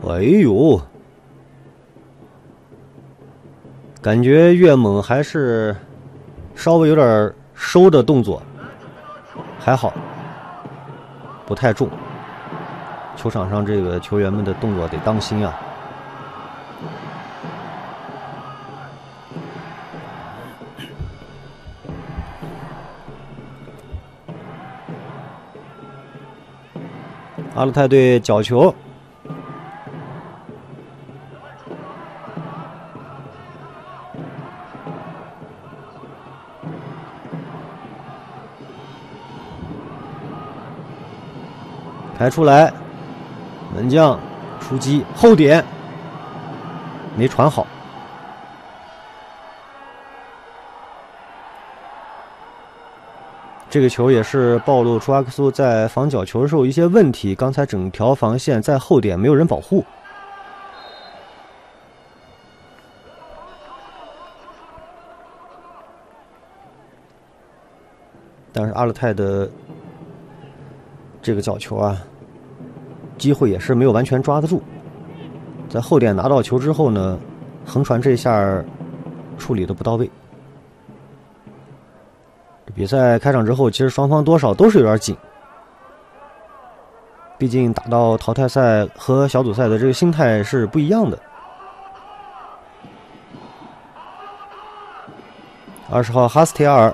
哎呦，感觉越猛还是稍微有点收的动作，还好，不太重。球场上这个球员们的动作得当心啊。阿勒泰队角球，开出来，门将出击后点，没传好。这个球也是暴露出阿克苏在防角球的时候一些问题，刚才整条防线在后点没有人保护。但是阿勒泰的这个角球啊，机会也是没有完全抓得住，在后点拿到球之后呢，横传这一下处理的不到位。比赛开场之后，其实双方多少都是有点紧，毕竟打到淘汰赛和小组赛的这个心态是不一样的。20号哈斯提亚尔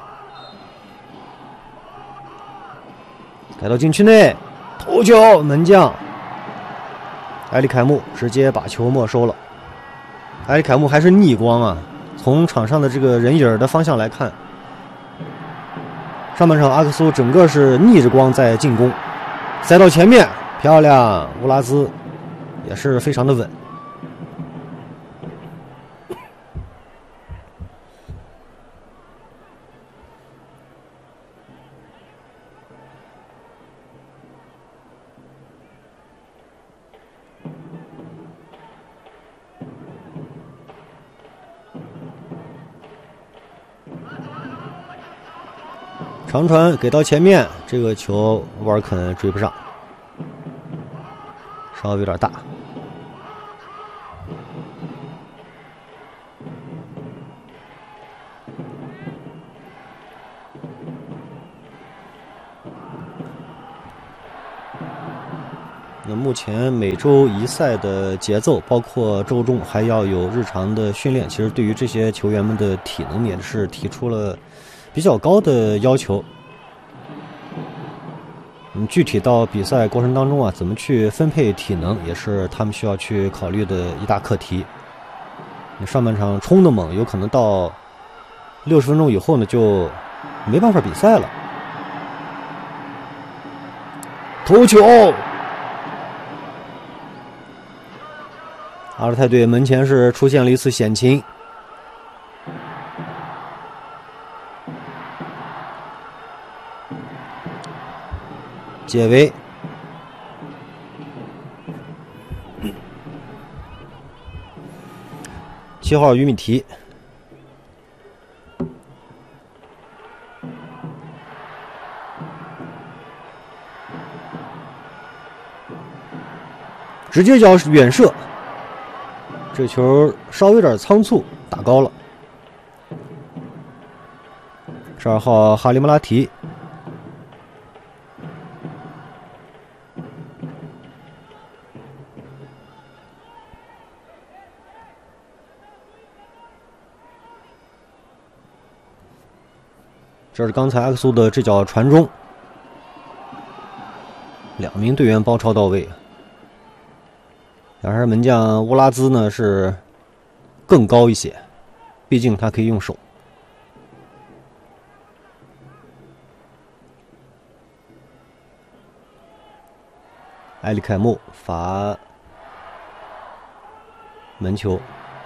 改到禁区内，头球，门将埃里凯木直接把球没收了。埃里凯木还是逆光啊，从场上的这个人影的方向来看，上半场阿克苏整个是逆着光在进攻，塞到前面，漂亮，乌拉兹也是非常的稳。长传给到前面，这个球沃尔肯追不上，稍微有点大。那目前每周一赛的节奏，包括周中还要有日常的训练，其实对于这些球员们的体能也是提出了比较高的要求。具体到比赛过程当中啊，怎么去分配体能，也是他们需要去考虑的一大课题。你上半场冲得猛，有可能到60分钟以后呢，就没办法比赛了。头球，阿勒泰队门前是出现了一次险情。解围，7号于米提，直接脚远射，这球稍微有点仓促，打高了。12号哈利穆拉提。这是刚才阿克苏的这脚传中，2名队员包抄到位。然而门将乌拉兹呢是更高一些，毕竟他可以用手。埃里凯木罚门球。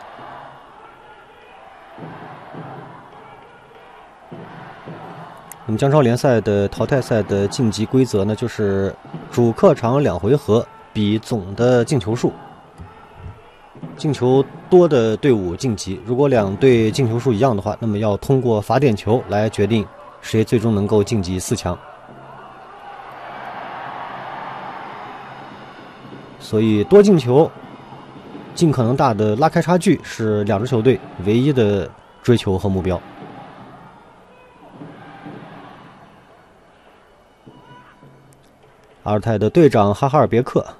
那么江超联赛的淘汰赛的晋级规则呢，就是主客场2回合比总的进球数，进球多的队伍晋级。如果2队进球数一样的话，那么要通过罚点球来决定谁最终能够晋级4强。所以多进球尽可能大的拉开差距是两支球队唯一的追求和目标。阿尔泰的队长哈哈尔别克，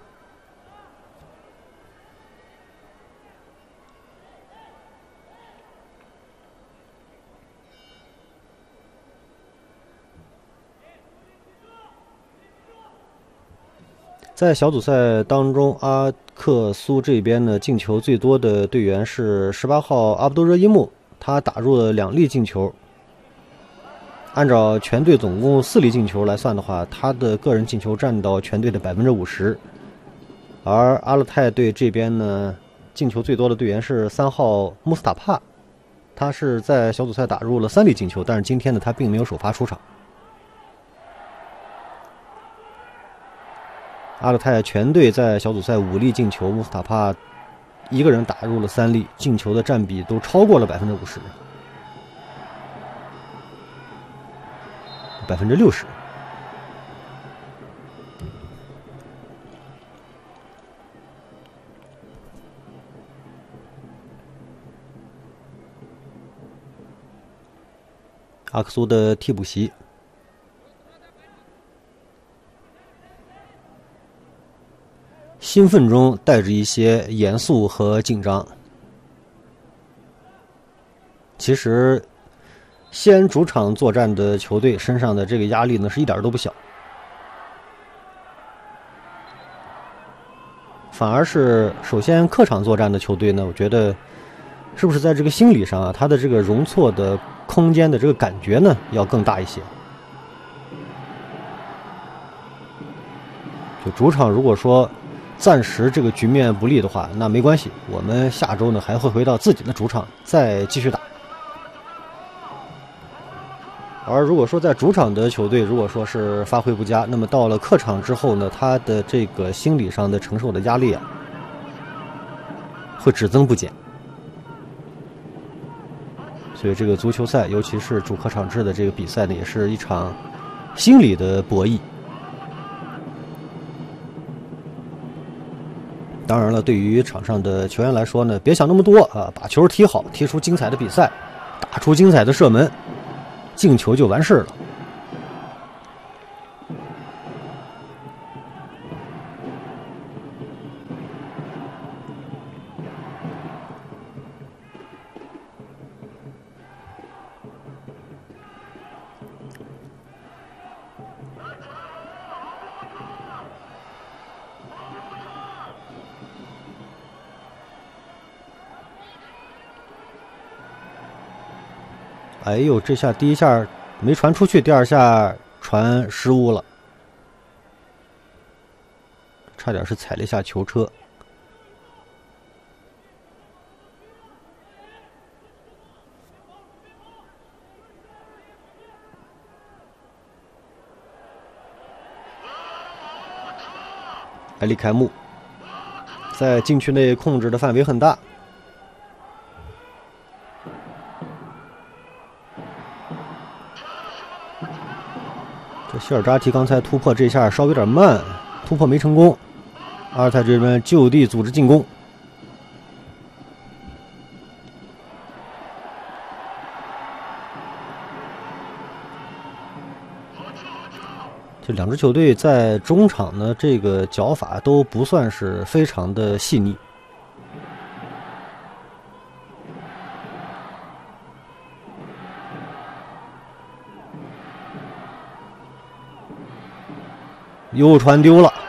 在小组赛当中，阿克苏这边呢进球最多的队员是18号阿卜杜热伊木，他打入了2粒进球。按照全队总共4粒进球来算的话，他的个人进球占到全队的50%。而阿勒泰队这边呢，进球最多的队员是3号穆斯塔帕，他是在小组赛打入了3粒进球，但是今天呢他并没有首发出场。阿勒泰全队在小组赛5粒进球，穆斯塔帕一个人打入了3粒，进球的占比都超过了50%。60%。阿克苏的替补席，兴奋中带着一些严肃和紧张。其实西安主场作战的球队身上的这个压力呢，是一点都不小，反而是首先客场作战的球队呢，我觉得是不是在这个心理上啊，他的这个容错的空间的这个感觉呢，要更大一些。就主场如果说暂时这个局面不利的话，那没关系，我们下周呢还会回到自己的主场再继续打。而如果说在主场的球队如果说是发挥不佳，那么到了客场之后呢，他的这个心理上的承受的压力啊，会只增不减。所以这个足球赛，尤其是主客场制的这个比赛呢，也是一场心理的博弈。当然了，对于场上的球员来说呢，别想那么多啊，把球踢好，踢出精彩的比赛，打出精彩的射门，进球就完事了。哎呦，这下第一下没传出去，第二下传失误了，差点是踩了一下球车。埃里凯木在禁区内控制的范围很大。这希尔扎提刚才突破这下稍微有点慢，突破没成功。阿尔泰这边就地组织进攻。这两支球队在中场呢，这个脚法都不算是非常的细腻。又传丢了，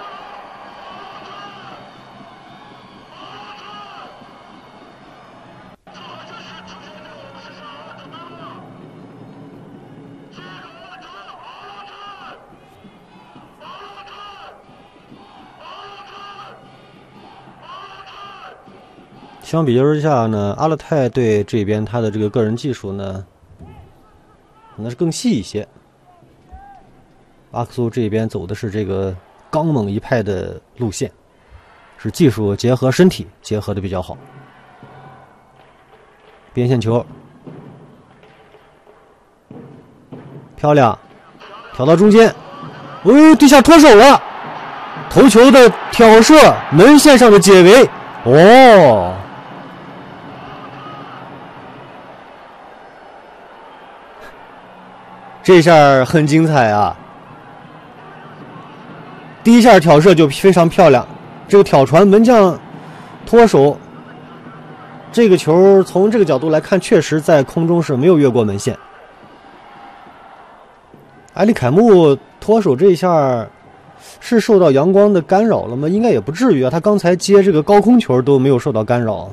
相比之下呢，阿勒泰队这边他的这个个人技术呢，可能是更细一些。阿克苏这边走的是这个刚猛一派的路线，是技术结合身体结合的比较好。边线球漂亮，挑到中间，哦，地下脱手了，头球的挑射，门线上的解围， 哦，这下很精彩啊！第一下挑射就非常漂亮，这个挑传门将脱手，这个球从这个角度来看，确实在空中是没有越过门线。埃里凯木脱手这一下是受到阳光的干扰了吗？应该也不至于啊，他刚才接这个高空球都没有受到干扰。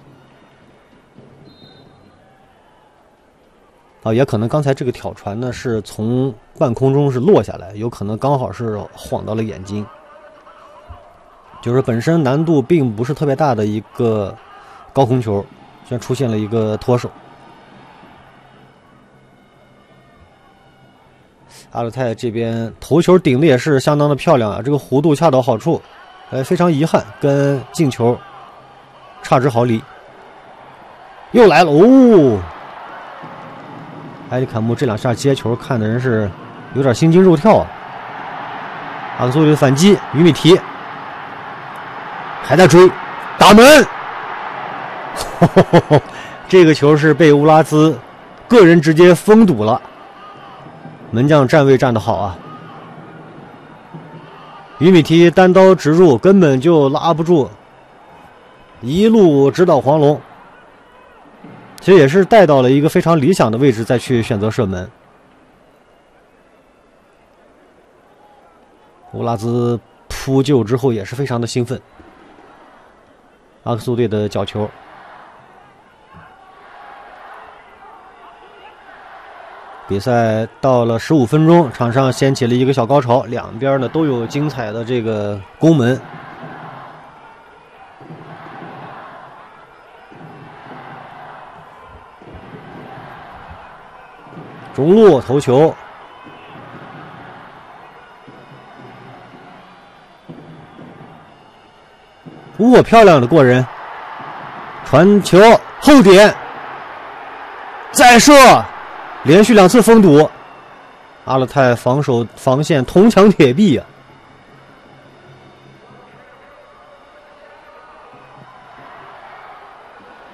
啊，也可能刚才这个挑传呢是从半空中是落下来，有可能刚好是晃到了眼睛，就是本身难度并不是特别大的一个高空球，居然出现了一个脱手。阿勒泰这边头球顶的也是相当的漂亮啊，这个弧度恰到好处，非常遗憾跟进球差之毫厘。又来了哦！埃里坎木这两下接球看的人是有点心惊肉跳啊。阿克苏里的反击，于米提还在追，打门！这个球是被乌拉兹个人直接封堵了。门将站位站得好啊，于米提单刀直入，根本就拉不住，一路直捣黄龙。其实也是带到了一个非常理想的位置，再去选择射门。乌拉兹扑救之后也是非常的兴奋。阿克苏队的角球。比赛到了15分钟，场上掀起了一个小高潮，两边呢都有精彩的这个攻门。中路头球，哇，漂亮的过人，传球后点，再射。连续2次封堵，阿勒泰防线铜墙铁壁啊！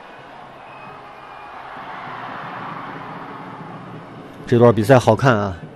这段比赛好看啊！